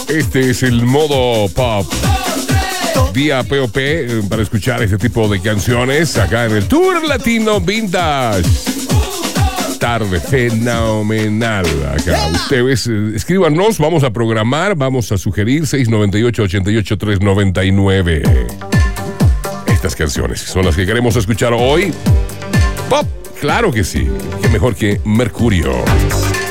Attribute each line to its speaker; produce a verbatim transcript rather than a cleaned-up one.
Speaker 1: Este es el modo pop. Vía P O P eh, para escuchar este tipo de canciones acá en el Tour Latino Vintage. Tarde fenomenal acá. Ustedes eh, escríbanos, vamos a programar, vamos a sugerir seis nueve ocho, ocho ocho, tres nueve nueve. Estas canciones son las que queremos escuchar hoy. Pop, claro que sí. Qué mejor que Mercurio.